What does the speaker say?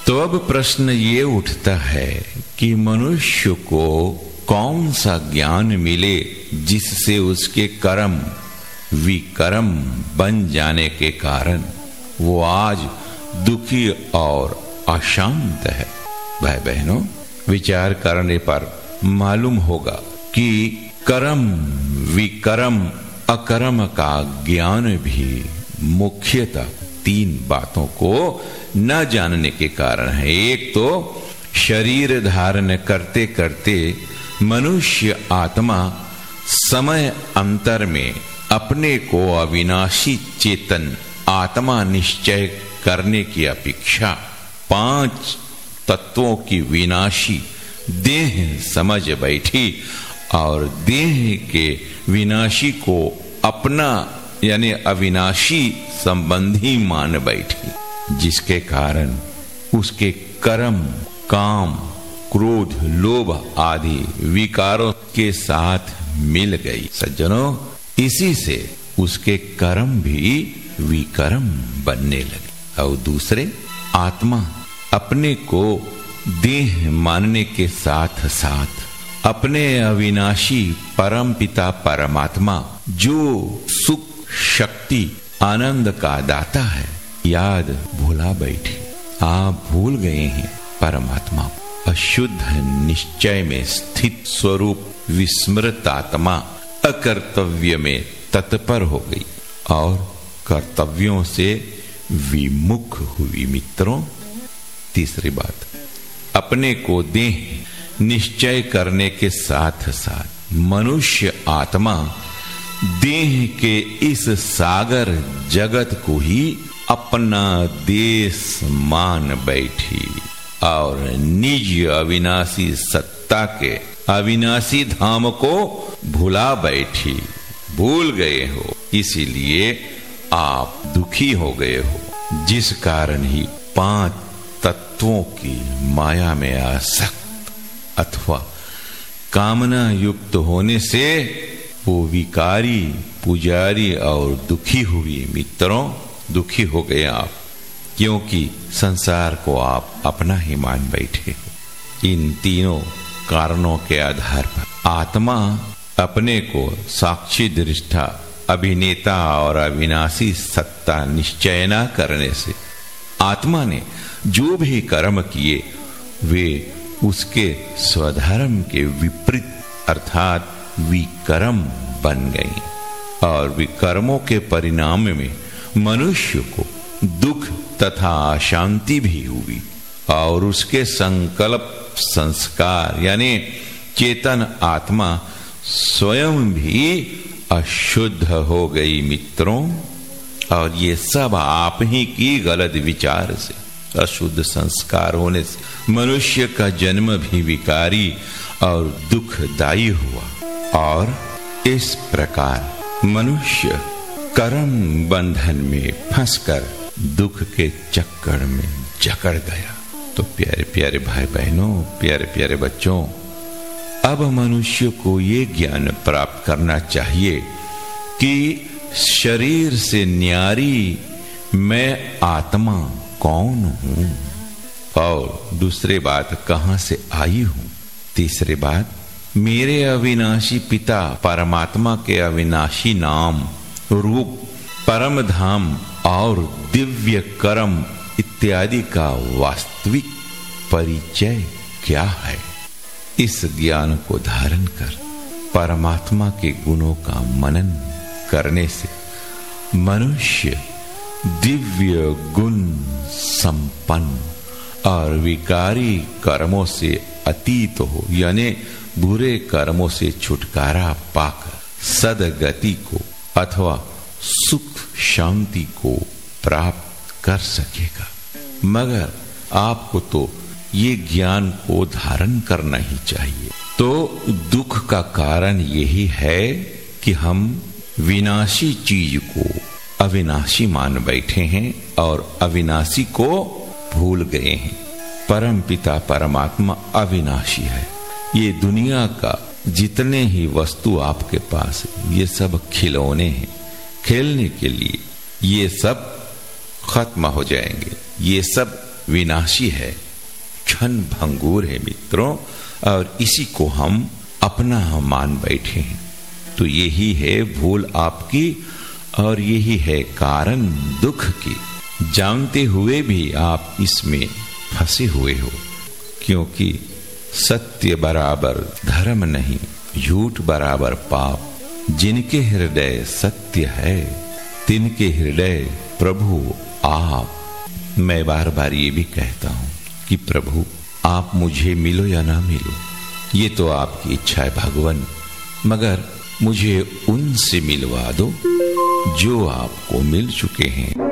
तो अब प्रश्न ये उठता है कि मनुष्य को कौन सा ज्ञान मिले जिससे उसके कर्म विकर्म बन जाने के कारण वो आज दुखी और अशांत है। भाई बहनों, विचार करने पर मालूम होगा कि कर्म विकर्म अकर्म का ज्ञान भी मुख्यतः 3 बातों को न जानने के कारण है। एक तो शरीर धारण करते करते मनुष्य आत्मा समय अंतर में अपने को अविनाशी चेतन आत्मा निश्चय करने की अपेक्षा 5 तत्वों की विनाशी देह समझ बैठी और देह के विनाशी को अपना यानी अविनाशी संबंधी मान बैठी, जिसके कारण उसके कर्म काम क्रोध लोभ आदि विकारों के साथ मिल गई। सज्जनों, इसी से उसके कर्म भी विकर्म बनने लगे। और दूसरे, आत्मा अपने को देह मानने के साथ साथ अपने अविनाशी परम पिता परमात्मा जो सुख शक्ति आनंद का दाता है याद भुला बैठे। आप भूल गए हैं परमात्मा को। अशुद्ध निश्चय में स्थित स्वरूप विस्मृत आत्मा अकर्तव्य में तत्पर हो गई और कर्तव्यों से विमुख हुई। मित्रों, तीसरी बात, अपने को देह निश्चय करने के साथ साथ मनुष्य आत्मा देह के इस सागर जगत को ही अपना देश मान बैठी और निज अविनाशी सत्ता के अविनाशी धाम को भुला बैठी। भूल गए हो, इसीलिए आप दुखी हो गए हो, जिस कारण ही 5 तत्वों की माया में आसक्त अथवा कामना युक्त होने से वो विकारी पुजारी और दुखी हुई। मित्रों, दुखी हो गए आप, क्योंकि संसार को आप अपना ही मान बैठे हो। इन तीनों कारणों के आधार पर आत्मा अपने को साक्षी दृष्टा अभिनेता और अविनाशी सत्ता निश्चय न करने से आत्मा ने जो भी कर्म किए वे उसके स्वधर्म के विपरीत अर्थात विकर्म बन गई और विकर्मों के परिणाम में मनुष्य को दुख तथा अशांति भी हुई और उसके संकल्प संस्कार यानी चेतन आत्मा स्वयं भी अशुद्ध हो गई। मित्रों, और ये सब आप ही की गलत विचार से अशुद्ध संस्कार होने से मनुष्य का जन्म भी विकारी और दुखदायी हुआ और इस प्रकार मनुष्य कर्म बंधन में फंसकर दुख के चक्कर में जकड़ गया। तो प्यारे प्यारे भाई बहनों, प्यारे प्यारे बच्चों, अब मनुष्य को ये ज्ञान प्राप्त करना चाहिए कि शरीर से न्यारी मैं आत्मा कौन हूं और दूसरी बात कहां से आई हूं। तीसरी बात, मेरे अविनाशी पिता परमात्मा के अविनाशी नाम रूप परम धाम और दिव्य कर्म इत्यादि का वास्तविक परिचय क्या है। इस ज्ञान को धारण कर परमात्मा के गुणों का मनन करने से मनुष्य दिव्य गुण संपन्न और विकारी कर्मों से अतीत हो यानी बुरे कर्मों से छुटकारा पाकर सदगति को अथवा सुख शांति को प्राप्त कर सकेगा। मगर आपको तो ये ज्ञान को धारण करना ही चाहिए। तो दुख का कारण यही है कि हम विनाशी चीज को अविनाशी मान बैठे हैं और अविनाशी को भूल गए हैं। परम पिता परमात्मा अविनाशी है। ये दुनिया का जितने ही वस्तु आपके पास है ये सब खिलौने हैं, खेलने के लिए। ये सब खत्म हो जाएंगे, ये सब विनाशी है, क्षण भंगुर है मित्रों, और इसी को हम अपना मान बैठे हैं। तो यही है भूल आपकी और यही है कारण दुख की। जानते हुए भी आप इसमें फंसे हुए हो, क्योंकि सत्य बराबर धर्म नहीं, झूठ बराबर पाप। जिनके हृदय सत्य है तिनके हृदय प्रभु आप। मैं बार बार ये भी कहता हूं कि प्रभु आप मुझे मिलो या ना मिलो, ये तो आपकी इच्छा है भगवान, मगर मुझे उनसे मिलवा दो जो आपको मिल चुके हैं।